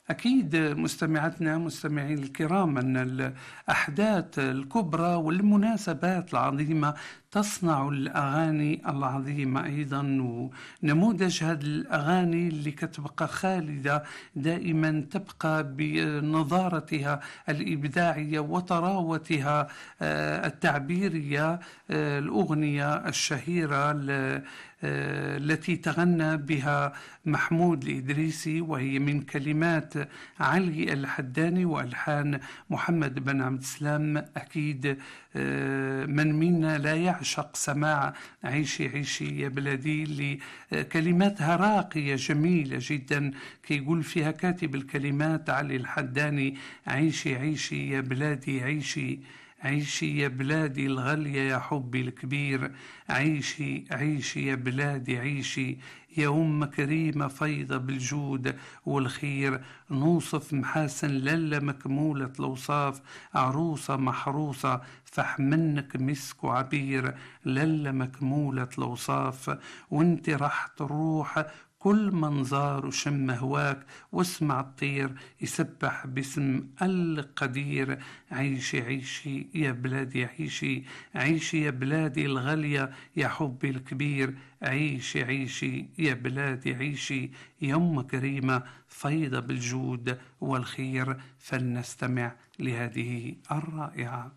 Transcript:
أكيد مستمعتنا مستمعين الكرام أن الأحداث الكبرى والمناسبات العظيمة تصنع الأغاني العظيمة أيضا، ونموذج هذه الأغاني اللي كتبقى خالدة دائما تبقى بنضارتها الإبداعية وطراوتها التعبيرية. الأغنية الشهيرة التي تغنى بها محمود الإدريسي، وهي من كلمات علي الحداني وألحان محمد بن عبد السلام. أكيد من منا لا يعشق سماع عيشي عيشي يا بلادي، اللي كلماتها راقية جميلة جدا، كيقول فيها كاتب الكلمات علي الحداني: عيشي عيشي يا بلادي عيشي، عيشي يا بلادي الغالية يا حبي الكبير، عيشي عيشي يا بلادي عيشي، يا أم كريمة فيضة بالجود والخير، نوصف محاسن للا مكمولة الأوصاف، عروسة محروسة فحمنك مسك وعبير، للا مكمولة الأوصاف، وانت راح تروح كل منظار وشم هواك، واسمع الطير يسبح باسم القدير، عيشي عيشي يا بلادي عيشي، عيشي يا بلادي الغالية يا حبي الكبير، عيشي عيشي يا بلادي عيشي، يا أم كريمة فيضة بالجود والخير. فلنستمع لهذه الرائعة.